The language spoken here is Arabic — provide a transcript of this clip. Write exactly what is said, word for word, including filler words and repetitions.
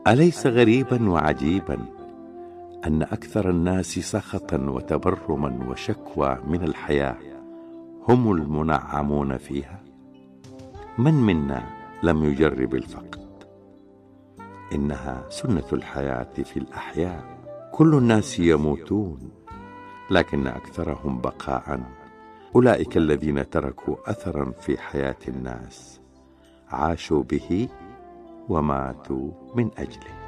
أليس غريبا وعجيبا أن أكثر الناس سخطا وتبرما وشكوى من الحياة هم المنعمون فيها؟ من منا لم يجرب الفقد؟ إنها سنة الحياة في الأحياء، كل الناس يموتون لكن أكثرهم بقاء أولئك الذين تركوا أثرا في حياة الناس، عاشوا به وماتوا من أجله.